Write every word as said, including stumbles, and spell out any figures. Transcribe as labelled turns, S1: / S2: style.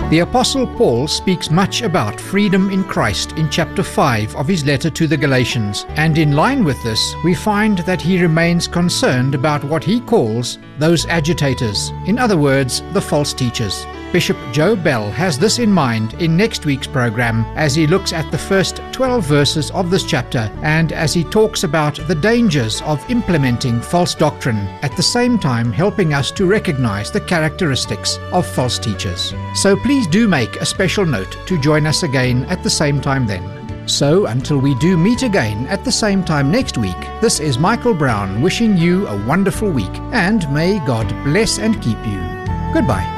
S1: The Apostle Paul speaks much about freedom in Christ in chapter five of his letter to the Galatians, and in line with this, we find that he remains concerned about what he calls those agitators, in other words, the false teachers. Bishop Joe Bell has this in mind in next week's program as he looks at the first twelve verses of this chapter and as he talks about the dangers of implementing false doctrine, at the same time helping us to recognize the characteristics of false teachers. So please do make a special note to join us again at the same time then. So until we do meet again at the same time next week, this is Michael Brown wishing you a wonderful week, and may God bless and keep you. Goodbye.